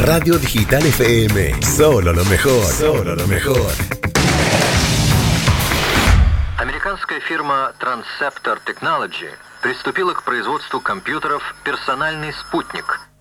Radio Digital FM. Solo lo mejor. Solo lo mejor. Американская фирма Transceptor Technology приступила к производству компьютеров «Персональный спутник»,